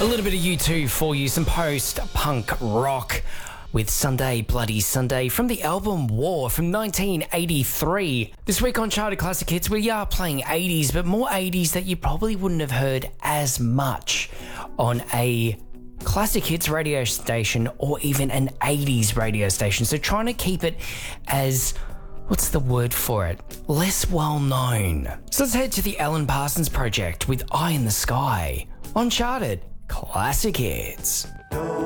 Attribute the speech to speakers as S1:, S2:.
S1: A little bit of U2 for you, some post-punk rock with Sunday Bloody Sunday from the album War from 1983. This week on Charted Classic Hits, we are playing 80s, but more 80s that you probably wouldn't have heard as much on a classic hits radio station or even an 80s radio station. So trying to keep it as, what's the word for it? Less well known. So let's head to the Alan Parsons Project with Eye in the Sky on Charted Classic Hits.